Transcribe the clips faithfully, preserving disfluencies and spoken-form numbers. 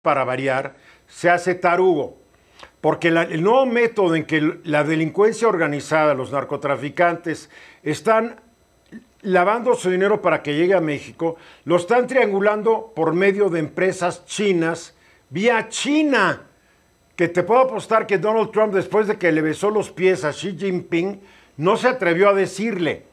para variar, se hace tarugo. Porque la, el nuevo método en que la delincuencia organizada, los narcotraficantes, están lavando su dinero para que llegue a México, lo están triangulando por medio de empresas chinas, vía China, que te puedo apostar que Donald Trump, después de que le besó los pies a Xi Jinping, no se atrevió a decirle.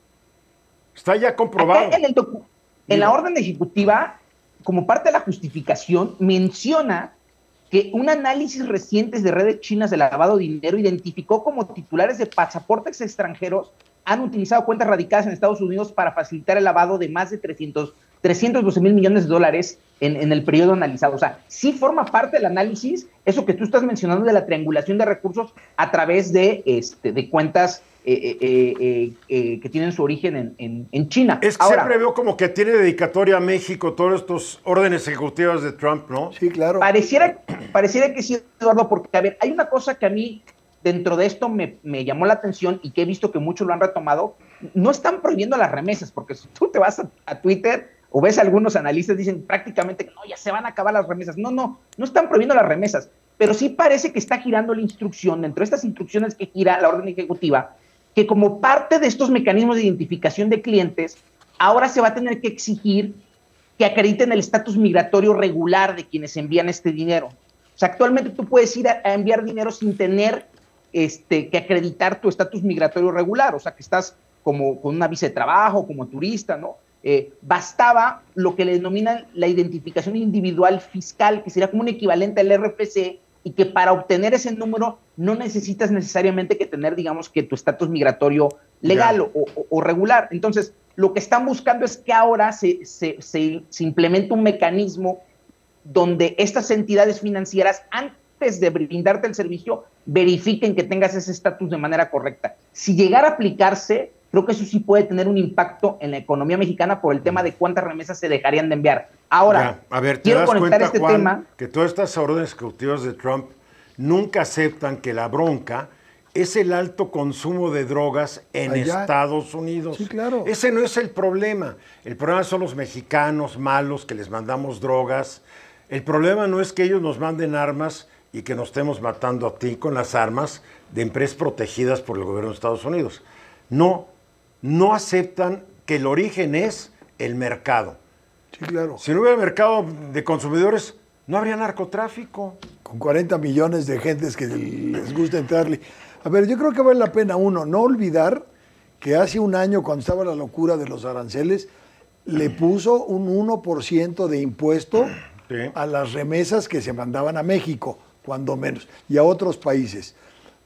Está ya comprobado. En, el en la orden ejecutiva, como parte de la justificación, menciona que un análisis reciente de redes chinas de lavado de dinero identificó como titulares de pasaportes extranjeros han utilizado cuentas radicadas en Estados Unidos para facilitar el lavado de más de trescientos doce mil millones de dólares en, en el periodo analizado. O sea, sí forma parte del análisis eso que tú estás mencionando de la triangulación de recursos a través de, este, de cuentas eh, eh, eh, eh, que tienen su origen en, en, en China. Es que Ahora, siempre veo como que tiene dedicatoria a México todos estos órdenes ejecutivas de Trump, ¿no? Sí, claro. Pareciera, pareciera que sí, Eduardo, porque, a ver, hay una cosa que a mí dentro de esto me, me llamó la atención y que he visto que muchos lo han retomado. No están prohibiendo las remesas, porque si tú te vas a, a Twitter o ves a algunos analistas dicen prácticamente que no, ya se van a acabar las remesas. No, no, no están prohibiendo las remesas, pero sí parece que está girando la instrucción, dentro de estas instrucciones que gira la orden ejecutiva, que como parte de estos mecanismos de identificación de clientes, ahora se va a tener que exigir que acrediten el estatus migratorio regular de quienes envían este dinero. O sea, actualmente tú puedes ir a, a enviar dinero sin tener este, que acreditar tu estatus migratorio regular, o sea, que estás como con una visa de trabajo, como turista, ¿no? Eh, bastaba lo que le denominan la identificación individual fiscal, que sería como un equivalente al R F C, y que para obtener ese número no necesitas necesariamente que tener, digamos, que tu estatus migratorio legal o, o, o regular. Entonces, lo que están buscando es que ahora se, se, se, se implemente un mecanismo donde estas entidades financieras, antes de brindarte el servicio, verifiquen que tengas ese estatus de manera correcta. Si llegara a aplicarse, creo que eso sí puede tener un impacto en la economía mexicana por el tema de cuántas remesas se dejarían de enviar. Ahora, ya, a ver, ¿te quiero das conectar cuenta, este Juan, tema que todas estas órdenes ejecutivas de Trump nunca aceptan que la bronca es el alto consumo de drogas en Allá. Estados Unidos? Sí, claro. Ese no es el problema. El problema son los mexicanos malos que les mandamos drogas. El problema no es que ellos nos manden armas y que nos estemos matando a ti con las armas de empresas protegidas por el gobierno de Estados Unidos. No, no aceptan que el origen es el mercado. Sí, claro. Si no hubiera mercado de consumidores, no habría narcotráfico. Con cuarenta millones de gentes que les gusta entrarle. A ver, yo creo que vale la pena, uno, no olvidar que hace un año, cuando estaba la locura de los aranceles, le puso un uno por ciento de impuesto sí. a las remesas que se mandaban a México, cuando menos, y a otros países.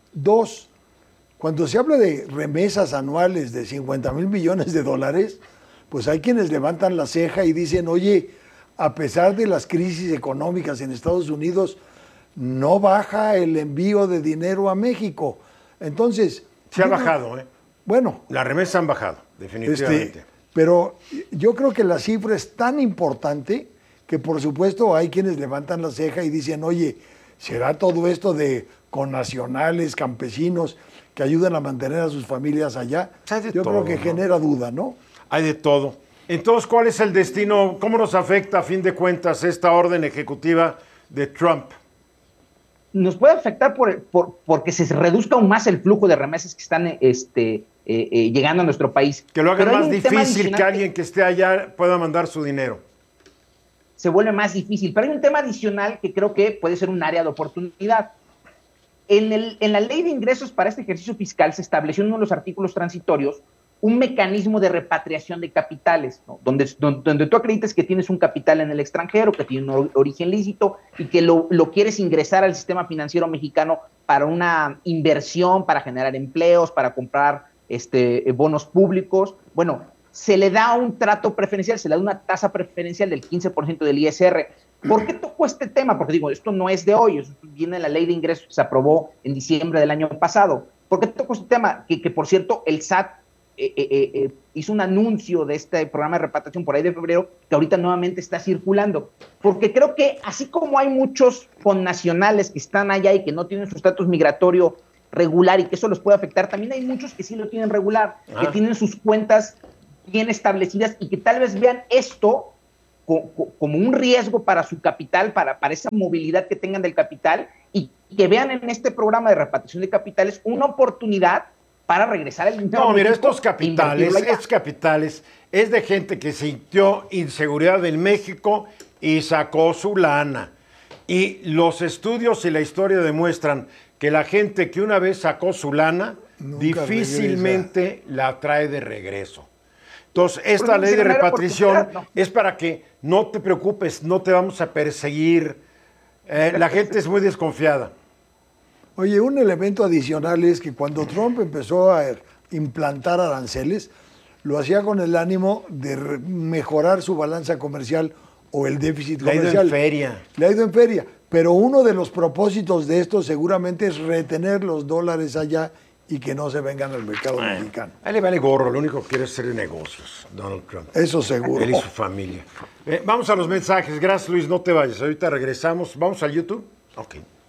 Dos, cuando se habla de remesas anuales de cincuenta mil millones de dólares, pues hay quienes levantan la ceja y dicen, oye, a pesar de las crisis económicas en Estados Unidos, no baja el envío de dinero a México. Entonces... Se ha bajado, ¿eh? Bueno. Las remesas han bajado, definitivamente. Este, pero yo creo que la cifra es tan importante que, por supuesto, hay quienes levantan la ceja y dicen, oye, ¿será todo esto de connacionales, campesinos, que ayudan a mantener a sus familias allá? Yo todo, creo que ¿no? genera duda, ¿no? Hay de todo. Entonces, ¿cuál es el destino? ¿Cómo nos afecta, a fin de cuentas, esta orden ejecutiva de Trump? Nos puede afectar por, por, porque se reduzca aún más el flujo de remesas que están este, eh, eh, llegando a nuestro país. Que lo haga Pero más difícil que alguien que esté allá pueda mandar su dinero. Se vuelve más difícil. Pero hay un tema adicional que creo que puede ser un área de oportunidad. En, el, en la ley de ingresos para este ejercicio fiscal se estableció en uno de los artículos transitorios un mecanismo de repatriación de capitales, ¿no? donde, donde, donde tú acredites que tienes un capital en el extranjero, que tiene un origen lícito y que lo, lo quieres ingresar al sistema financiero mexicano para una inversión, para generar empleos, para comprar este, bonos públicos. Bueno, se le da un trato preferencial, se le da una tasa preferencial del quince por ciento del I S R. ¿Por qué tocó este tema? Porque digo, esto no es de hoy, esto viene en la ley de ingresos que se aprobó en diciembre del año pasado. ¿Por qué tocó este tema? Que, que por cierto, el S A T Eh, eh, eh, hizo un anuncio de este programa de repatriación por ahí de febrero, que ahorita nuevamente está circulando, porque creo que así como hay muchos connacionales que están allá y que no tienen su estatus migratorio regular y que eso los puede afectar, también hay muchos que sí lo tienen regular, ah. que tienen sus cuentas bien establecidas y que tal vez vean esto co, co, como un riesgo para su capital, para, para esa movilidad que tengan del capital, y que vean en este programa de repatriación de capitales una oportunidad para regresar el dinero. No, mira, estos capitales, estos capitales es de gente que sintió inseguridad en México y sacó su lana. Y los estudios y la historia demuestran que la gente que una vez sacó su lana, nunca difícilmente regresa. La trae de regreso. Entonces, esta ley de repatriación no. es para que no te preocupes, no te vamos a perseguir. Eh, la gente es muy desconfiada. Oye, un elemento adicional es que cuando Trump empezó a implantar aranceles, lo hacía con el ánimo de mejorar su balanza comercial o el déficit comercial. Le ha ido en feria. Le ha ido en feria. Pero uno de los propósitos de esto seguramente es retener los dólares allá y que no se vengan al mercado bueno, mexicano. A él le vale gorro, lo único que quiere es hacer negocios, Donald Trump. Eso seguro. Él y su familia. Eh, vamos a los mensajes. Gracias, Luis, no te vayas. Ahorita regresamos. ¿Vamos al YouTube? Ok.